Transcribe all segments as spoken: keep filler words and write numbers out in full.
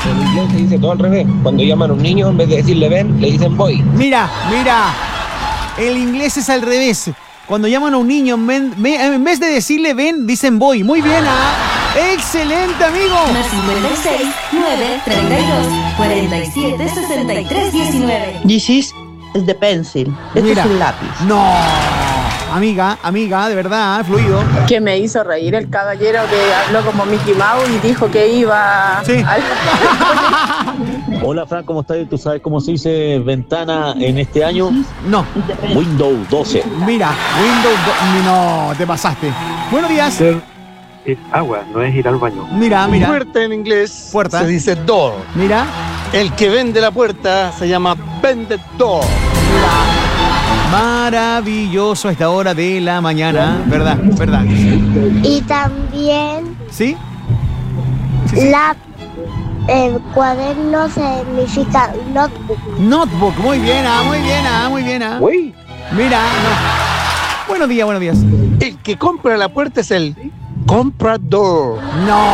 En inglés se dice todo al revés. Cuando llaman a un niño, en vez de decirle ven, le dicen boy. Mira, mira. El inglés es al revés. Cuando llaman a un niño, en vez de decirle ven, dicen boy. Muy bien, ¿ah? ¡Excelente, amigo! Más cincuenta y seis, nueve, treinta y dos, cuarenta y siete, sesenta y tres, diecinueve. This is the pencil. Este Mira. es el lápiz. No. Amiga, amiga, de verdad, fluido. Que me hizo reír el caballero que habló como Mickey Mouse y dijo que iba Sí. al... Hola Fran, ¿cómo estás? ¿Tú sabes cómo se dice ventana en este año? No. Windows doce. Mira, Windows... do- No, te pasaste. Buenos días. Es agua, no es ir al baño. Mira, mira. Puerta en inglés Puerta. se dice door. Mira. El que vende la puerta se llama vendedor. Maravilloso a esta hora de la mañana. ¿Verdad? ¿Verdad? Y también ¿Sí? Sí, sí. la el cuaderno significa notebook. Notebook. Muy bien, ah, muy bien, ah, muy bien, ah. Uy. Mira, no. Buenos días, buenos días. El que compra la puerta es el comprador. No.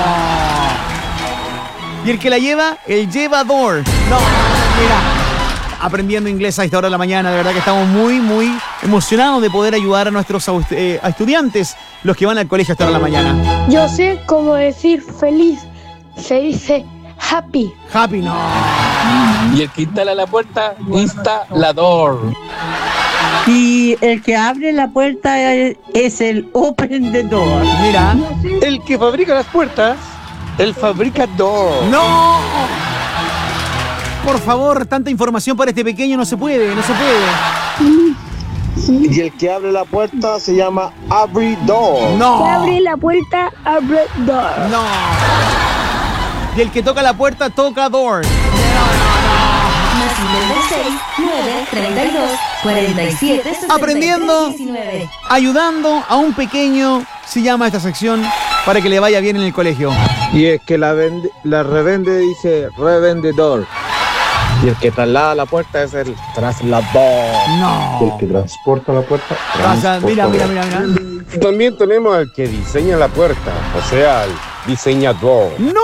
Y el que la lleva, el llevador. No, mira. Aprendiendo inglés a esta hora de la mañana, de verdad que estamos muy, muy emocionados de poder ayudar a nuestros eh, a estudiantes, los que van al colegio a esta hora de la mañana. Yo sé cómo decir feliz. Se dice happy. Happy, no. Y el que instala la puerta, instalador. Y el que abre la puerta es, es el open the door. Mira. El que fabrica las puertas, el fabricador. ¡No! Por favor, tanta información para este pequeño no se puede, no se puede. Y el que abre la puerta se llama abridor. No. Abre la puerta, abre door. No. Y el que toca la puerta, toca door. Más cincuenta y seis, nueve, treinta y dos, cuarenta y siete, sesenta y tres, Aprendiendo, diecinueve. ayudando a un pequeño, se llama esta sección, para que le vaya bien en el colegio. Y el que la vende, la revende dice revendedor. Y el que traslada la puerta es el traslador. No. Y el que transporta la puerta, Pasa, mira, mira, mira, mira. También tenemos al que diseña la puerta, o sea, el diseñador. ¡No!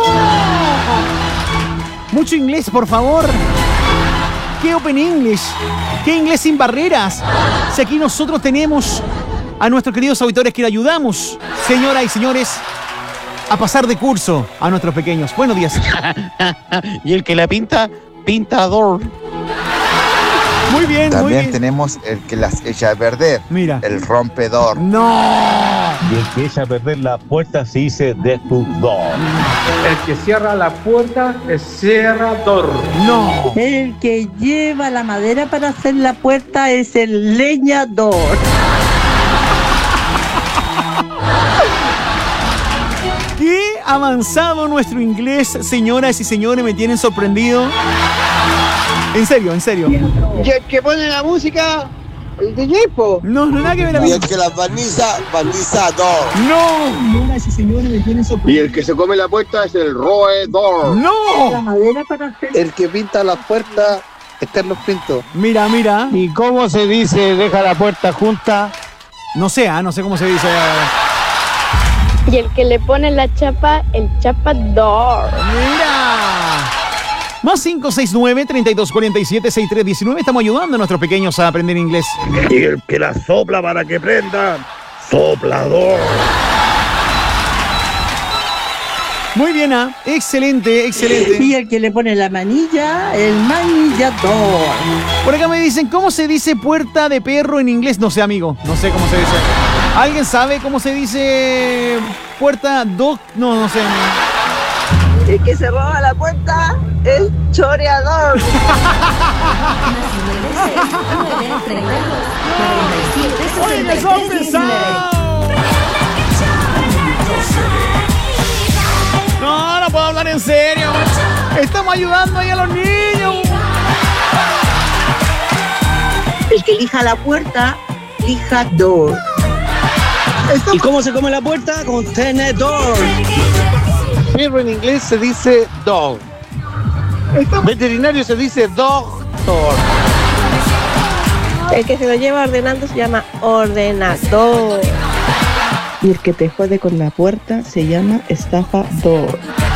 Mucho inglés, por favor. ¿Qué Open English? ¿Qué inglés sin barreras? Si aquí nosotros tenemos a nuestros queridos auditores que le ayudamos, señoras y señores, a pasar de curso a nuestros pequeños. Buenos días. Y el que la pinta, pintador. Muy bien, También muy bien. tenemos el que las echa a perder. Mira. El rompedor. ¡No! Y el que echa a perder la puerta se dice destructor. El que cierra la puerta es cerrador. ¡No! El que lleva la madera para hacer la puerta es el leñador. ¡Qué avanzado nuestro inglés, señoras y señores! Me tienen sorprendido. En serio, en serio. Y el que pone la música, el D J, po. No, no, nada que ver. Y el que las barniza, barnizador. ¡No! Señoras y señores, me tienen sorprendido. Y el que se come la puerta es el roedor. La ¡No! madera para hacer... El que pinta las puertas es Carlos Pinto. Mira, mira. ¿Y cómo se dice deja la puerta junta? No sé, ah, no sé cómo se dice. Y el que le pone la chapa, el chapador. ¡Mira! Más cinco seis nueve, treinta y dos cuarenta y siete, sesenta y tres diecinueve. Estamos ayudando a nuestros pequeños a aprender inglés. Y el que la sopla para que prenda, soplador. Muy bien, ah. Excelente, excelente. Y el que le pone la manilla, el manillador. Por acá me dicen, ¿cómo se dice puerta de perro en inglés? No sé, amigo. No sé cómo se dice. ¿Alguien sabe cómo se dice puerta dog? No, no sé. El que se roba la puerta es choreador. Más cincuenta y seis, nueve, treinta y dos, cuarenta y siete, sesenta y tres, diecinueve. No, no puedo hablar en serio. Estamos ayudando ahí a los niños. El que lija la puerta, lijador. ¿Y cómo se come la puerta? Con tenedor. Perro en inglés se dice dog. Veterinario se dice doctor. El que se lo lleva ordenando se llama ordenador. Y el que te jode con la puerta se llama estafador.